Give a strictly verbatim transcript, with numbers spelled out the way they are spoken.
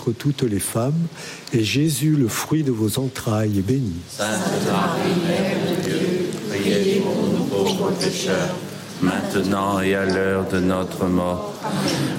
entre toutes les femmes, et Jésus, le fruit de vos entrailles, est béni. Sainte Marie, Mère de Dieu, priez pour nous pauvres pécheurs, maintenant et à l'heure de notre mort.